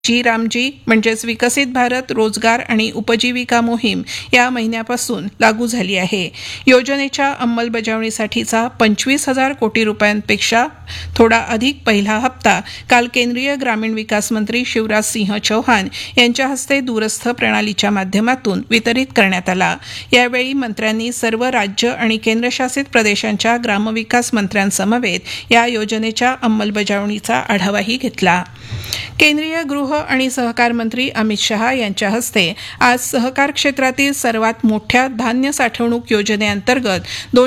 जी रामजी म्हणजेच विकसित भारत रोजगार आणि उपजीविका मोहीम या महिन्यापासून लागू झाली आहे. योजनेच्या अंमलबजावणीसाठीचा 25,000 कोटी रुपयांपेक्षा थोडा अधिक पहिला हप्ता काल केंद्रीय ग्रामीण विकास मंत्री शिवराज सिंह चौहान यांच्या हस्ते दूरस्थ प्रणालीच्या माध्यमातून वितरित करण्यात आला. यावेळी मंत्र्यांनी सर्व राज्य आणि केंद्रशासित प्रदेशांच्या ग्रामविकास मंत्र्यांसमवेत या योजनेच्या अंमलबजावणीचा आढावाही घेतला. केंद्रीय गृह आणि सहकार मंत्री अमित शहा यांच्या हस्ते आज सहकार क्षेत्रातील सर्वात मोठ्या धान्य साठवणूक योजनेअंतर्गत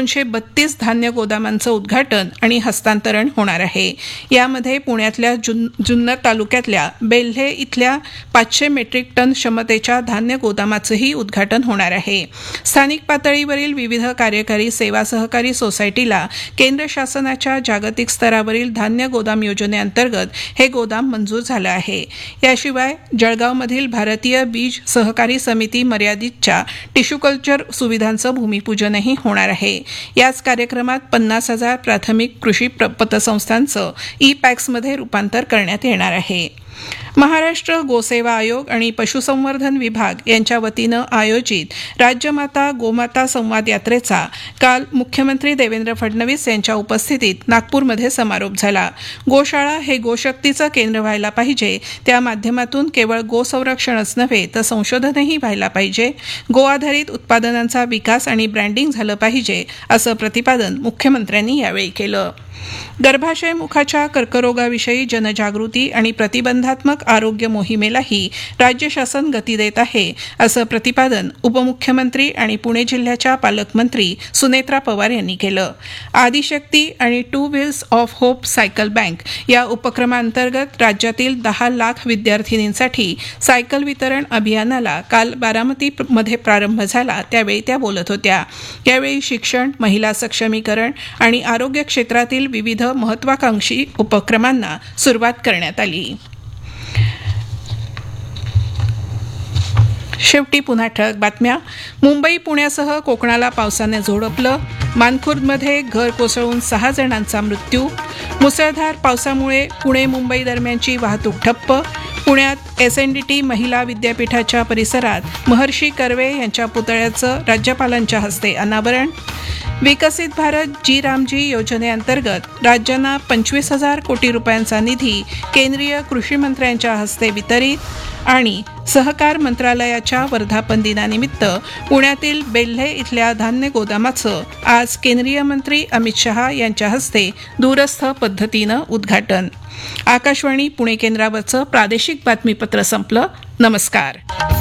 232 धान्य गोदामांचं उद्घाटन आणि हस्तांतरण होणार आहे. यामध्ये पुण्यातल्या जुन्नर तालुक्यातल्या बेल्हे इथल्या 500 मेट्रिक टन क्षमतेच्या धान्य गोदामाचंही उद्घाटन होणार आहे. स्थानिक पातळीवरील विविध कार्यकारी सेवा सहकारी सोसायटीला केंद्र शासनाच्या जागतिक स्तरावरील धान्य गोदाम योजनेअंतर्गत हे गोदाम मंजूर झालं आहे. याशिवाय जळगावमधील भारतीय बीज सहकारी समिती मर्यादितच्या टिश्यू कल्चर सुविधांचं भूमिपूजनही होणार आहे. याच कार्यक्रमात 50,000 प्राथमिक कृषी पतसंस्थांचं ई पॅक्समध्ये रूपांतर करण्यात येणार आहे. महाराष्ट्र गोसेवा आयोग आणि पशुसंवर्धन विभाग यांच्या वतीनं आयोजित राज्यमाता गोमाता संवाद यात्रेचा काल मुख्यमंत्री देवेंद्र फडणवीस यांच्या उपस्थितीत नागपूरमध्ये समारोप झाला. गोशाळा हे गोशक्तीचं केंद्र व्हायला पाहिजे, त्या माध्यमातून केवळ गोसंरक्षणच नव्हे तर संशोधनही व्हायला पाहिजे. गो आधारित उत्पादनांचा विकास आणि ब्रँडिंग झालं पाहिजे असं प्रतिपादन मुख्यमंत्र्यांनी यावेळी केलं. गर्भाशय मुखाच्या कर्करोगाविषयी जनजागृती आणि प्रतिबंधात्मक आरोग्य मोहिमेलाही राज्य शासन गती देत आहे असं प्रतिपादन उपमुख्यमंत्री आणि पुणे जिल्ह्याच्या पालकमंत्री सुनेत्रा पवार यांनी केलं. आदिशक्ती आणि 2 wheels of hope cycle bank या उपक्रमांतर्गत राज्यातील 10 लाख विद्यार्थिनींसाठी सायकल वितरण अभियानाला काल बारामतीमध्ये प्रारंभ झाला, त्यावेळी त्या बोलत होत्या. यावेळी शिक्षण, महिला सक्षमीकरण आणि आरोग्य क्षेत्रातील विविध महत्वाकांक्षी उपक्रमांना सुरुवात करण्यात आली. शेवटी पुन्हा ठळक बातम्या. मुंबई पुण्यासह कोकणाला पावसाने झोडपलं. मानखुर्दमध्ये घर कोसळून 6 जणांचा मृत्यू. मुसळधार पावसामुळे पुणे मुंबई दरम्यानची वाहतूक ठप्प. पुण्यात SNDT महिला विद्यापीठाच्या परिसरात महर्षी कर्वे यांच्या पुतळ्याचं राज्यपालांच्या हस्ते अनावरण. विकसित भारत जी रामजी योजनेअंतर्गत राज्यांना 25,000 कोटी रुपयांचा निधी केंद्रीय कृषी मंत्र्यांच्या हस्ते वितरित. आणि सहकार मंत्रालयाच्या वर्धापन दिनानिमित्त पुण्यातील बेल्हे इथल्या धान्य गोदामाचं आज केंद्रीय मंत्री अमित शहा यांच्या हस्ते दूरस्थ पद्धतीनं उद्घाटन. आकाशवाणी पुणे केंद्रावरचं प्रादेशिक बातमीपत्र संपलं. नमस्कार.